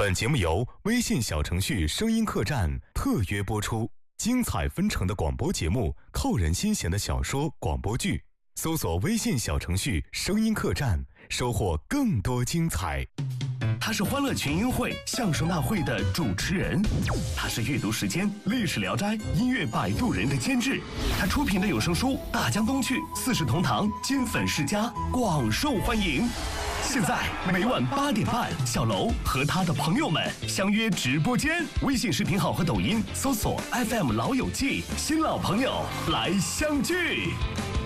本节目由微信小程序声音客栈特约播出，精彩纷呈的广播节目，扣人心弦的小说、广播剧，搜索微信小程序声音客栈，收获更多精彩。 他是欢乐群英会相声大会的主持人，他是阅读时间历史聊斋音乐摆渡人的监制，他出品的有声书《大江东去》四世同堂金粉世家广受欢迎。现在每晚8点半，小楼和他的朋友们相约直播间，微信视频号和抖音搜索 FM 老友记，新老朋友来相聚。